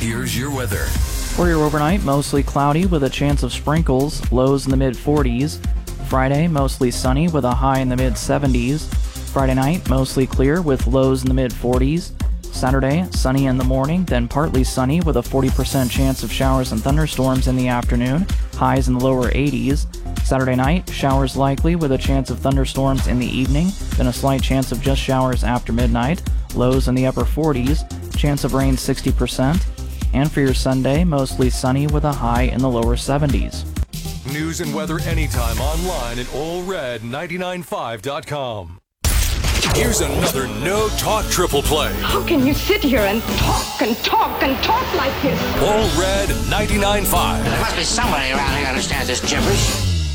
Here's your weather. For your overnight, mostly cloudy with a chance of sprinkles, lows in the mid-40s. Friday, mostly sunny with a high in the mid-70s. Friday night, mostly clear with lows in the mid-40s. Saturday, sunny in the morning, then partly sunny with a 40% chance of showers and thunderstorms in the afternoon, highs in the lower 80s. Saturday night, showers likely with a chance of thunderstorms in the evening, then a slight chance of just showers after midnight, lows in the upper 40s, chance of rain 60%. And for your Sunday, mostly sunny with a high in the lower 70s. News and weather anytime online at allred995.com. Here's another No Talk Triple Play. How can you sit here and talk and talk and talk like this? All Red 99.5. There must be somebody around here who understands this gibberish.